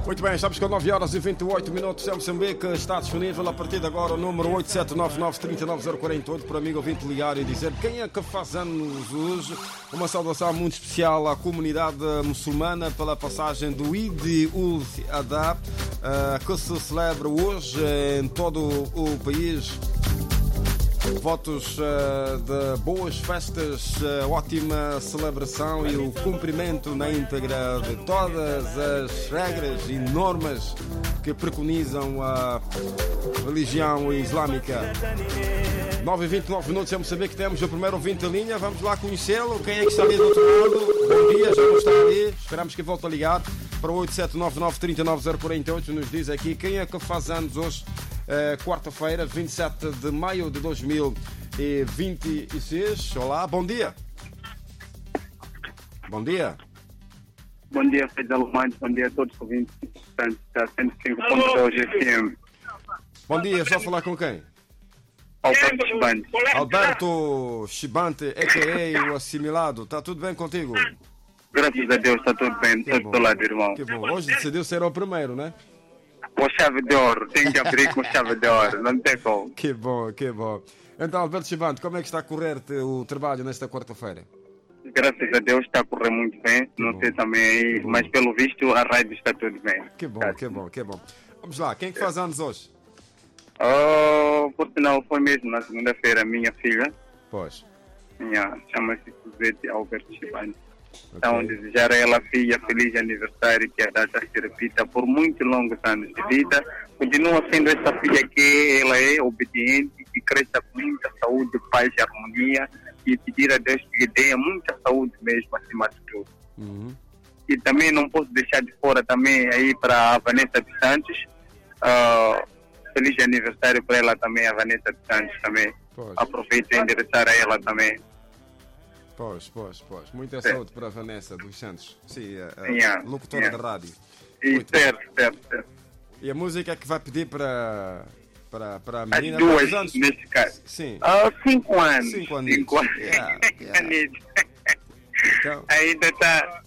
Muito bem, estamos com 9 horas e 28 minutos em Moçambique. Está disponível a partir de agora o número 8799-39048 para amigo ouvinte ligar e dizer quem é que faz anos hoje. Uma saudação muito especial à comunidade muçulmana pela passagem do Eid ul-Adha, que se celebra hoje em todo o país. Votos de boas festas, ótima celebração e o cumprimento na íntegra de todas as regras e normas que preconizam a religião islâmica. 9h29 minutos, vamos saber que temos o primeiro ouvinte em linha. Vamos lá conhecê-lo. Quem é que está ali do outro lado? Bom dia, já não está ali. Esperamos que volte a ligar para o 8799-39048. Nos diz aqui quem é que faz anos hoje. Quarta-feira, 27 de maio de 2026. Olá, bom dia. Bom dia. Bom dia, Fred Alemães. Bom dia a todos os ouvintes. Está 105.2 FM. Bom dia, estou a falar com quem? Alberto Chibante. Alberto Chibante, a.k.a. o assimilado. Está tudo bem contigo? Graças a Deus está tudo bem. Estou do lado, irmão. Que bom. Hoje decidiu ser o primeiro, né? Com chave de ouro. Tenho que abrir com chave de ouro. Não tem como. Que bom, que bom. Então, Alberto Chibante, como é que está a correr o trabalho nesta quarta-feira? Graças a Deus está a correr muito bem. Que não bom. sei também aí, mas pelo visto a rádio está tudo bem. Que bom, que bom, que bom. Vamos lá, quem é que faz anos hoje? Por sinal, foi mesmo na segunda-feira, minha filha. Pois. Chama-se Suzete Alberto Chibante. Okay. Então, desejar a ela, filha, feliz aniversário, que a data se repita por muitos longos anos de vida. Continua sendo essa filha que ela é obediente, que cresça com muita saúde, paz e harmonia, e pedir a Deus que lhe dê muita saúde mesmo, acima de tudo. Uhum. E também não posso deixar de fora também aí para a Vanessa dos Santos. Feliz aniversário para ela também, a Vanessa dos Santos também. Pois. Aproveito e endereçar a ela também. Pois. Muita saúde para a Vanessa dos Santos. Sim, locutora da rádio. E certo. E a música que vai pedir para a menina? As duas, quantos anos? neste caso. Sim. 5 anos. 5 anos. 5 anos. Yeah. Então, Ainda está.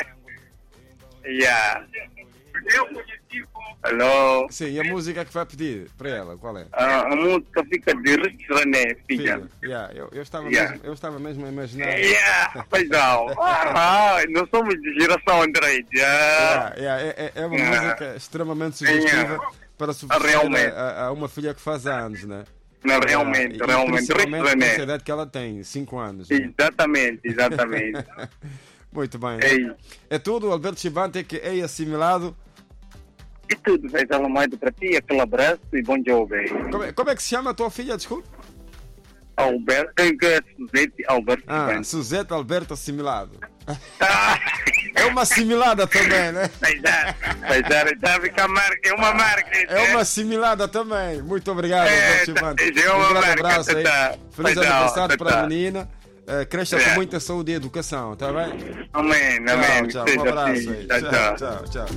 Alô? sim, e a música que vai pedir para ela, qual é? A música fica de René, filha. Eu estava mesmo a imaginar. Pois não. Nós somos de geração Android. É uma música extremamente sugestiva para substituir a uma filha que faz anos, né? Não, realmente. Principalmente com René. a idade que ela tem, 5 anos. Né? Exatamente. Muito bem. Ei. É tudo, Alberto Chibante, que é assimilado. E tudo, Fred Alemães, para ti, aquele abraço e bom dia, bem. Como é que se chama a tua filha, desculpa? Alberto, Suzete Alberto. Suzete Alberto assimilado. É uma assimilada também, né? Já fica marca, é uma marca. É uma assimilada também. Muito obrigado, Alberto Chibante. É uma grande marca, abraço aí. Feliz aniversário para a menina. Cresça com É. muita saúde e educação, está bem? Amém. Tchau. Seja Um abraço assim. aí. Tchau.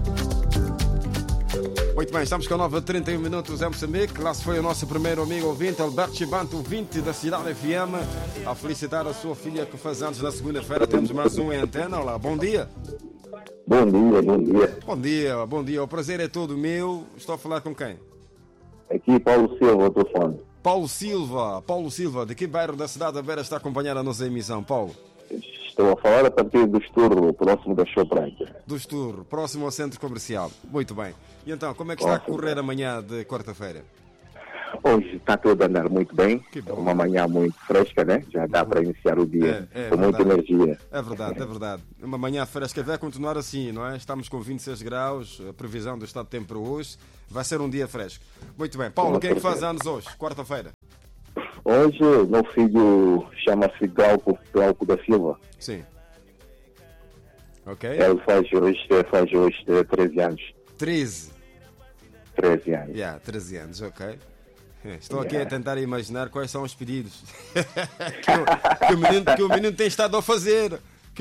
Muito bem, estamos com 9h31 minutos em Moçambique. Lá se foi o nosso primeiro amigo ouvinte, Alberto Chibante, ouvinte da Cidade FM, a felicitar a sua filha que faz anos na segunda-feira. Temos mais um em antena. Olá, bom dia. Bom dia. Bom dia. O prazer é todo meu. Estou a falar com quem? Aqui Paulo Silva, estou falando. Paulo Silva, de que bairro da cidade da Beira está a acompanhar a nossa emissão, Paulo? Estou a falar a partir do Esturro, próximo da Shoprite. Do Esturro, próximo ao centro comercial. Muito bem. E então, como é que está a correr amanhã de quarta-feira? Hoje está tudo a andar muito bem. Que bom. Uma manhã muito fresca, né? Já dá para iniciar o dia com muita energia. É verdade. Uma manhã fresca vai continuar assim, não é? Estamos com 26 graus, a previsão do estado de tempo para hoje. Vai ser um dia fresco. Muito bem. Paulo, quem é que faz anos hoje, quarta-feira? Hoje, meu filho chama-se Glauco da Silva. Sim. Ok. Ele faz hoje 13 anos. 13 anos. 13 anos, ok. Estou aqui a tentar imaginar quais são os pedidos que o menino tem estado a fazer.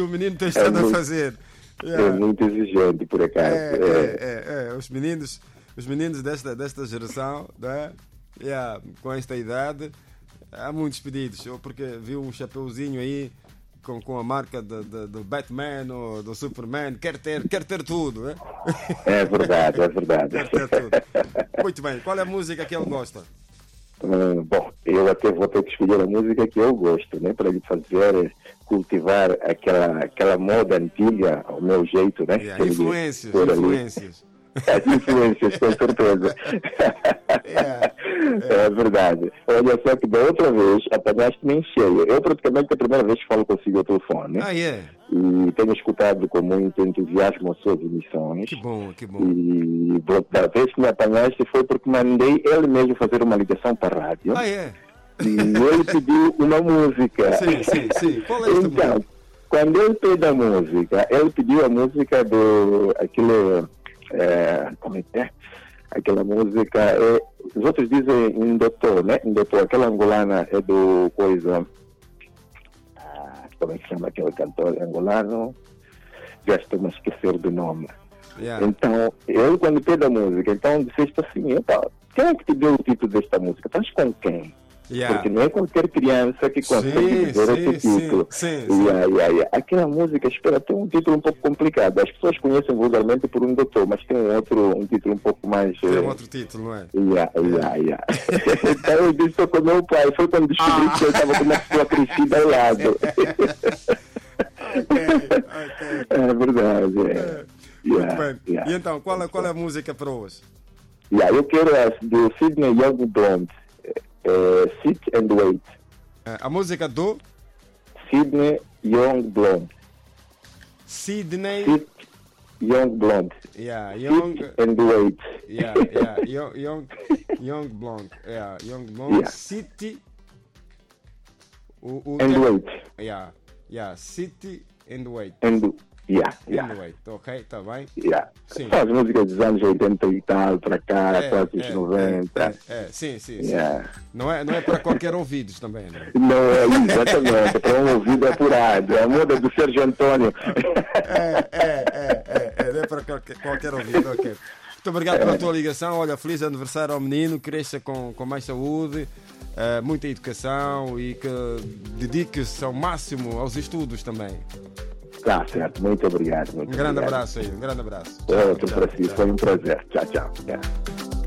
É muito exigente, por acaso. Os meninos desta geração, né? Com esta idade, há muitos pedidos. Eu porque vi um chapeuzinho aí com a marca do Batman ou do Superman, quer ter tudo, né? É verdade, é verdade. Quer ter tudo. Muito bem, qual é a música que ele gosta? Bom, eu até vou ter que escolher a música que eu gosto, né? Para lhe fazer cultivar aquela moda antiga ao meu jeito, né? Influências. As influências, com certeza. É verdade. Olha só que da outra vez apanhaste-me em cheio. Eu praticamente a primeira vez que falo consigo ao telefone. E tenho escutado com muito entusiasmo as suas emissões. Que bom. E da vez que me apanhaste foi porque mandei ele mesmo fazer uma ligação para a rádio. E ele pediu uma música. Sim. Qual é esta música? Então, quando ele pediu a música, ele pediu a música do... como é que é? Aquela música os outros dizem Indoutor, né? Indoutor, aquela angolana é do coisa... como é que chama aquele cantor angolano? Já estou a esquecer do nome. Então, eu quando pedi a música, então disseste assim, quem é que te deu o título desta música? Estás com quem? Porque não é qualquer criança que consegue dizer esse título. Aquela música, espera, tem um título um pouco complicado. As pessoas conhecem vulgarmente por um doutor, mas tem um título um pouco mais... Tem outro título, não é? Então eu disse, estou com o meu pai. Foi quando descobri que eu estava com uma pessoa crescida ao lado. É verdade. Muito bem. E então, qual é a música para hoje? Eu quero essa do Sidney Youngblood. Sit and Wait. A música do Sidney Youngblood. Sidney Youngblood. Sit and Wait. Youngblood. Youngblood. City and Wait. City and Wait. And Wait. Ok, está bem? Sim. Faz músicas dos anos 80 e tal, para cá, quase os 90. Sim. Não é para qualquer ouvido também, não é? Não é, exatamente, para um ouvido apurado. A moda do Sérgio Antônio. Não é para qualquer ouvido, ok. Muito obrigado pela tua ligação. Olha, feliz aniversário ao menino, cresça com mais saúde, muita educação e que dedique-se ao máximo aos estudos também. Tá certo, muito obrigado. Um grande abraço aí, um grande abraço. Outro para si, foi um prazer. Tchau.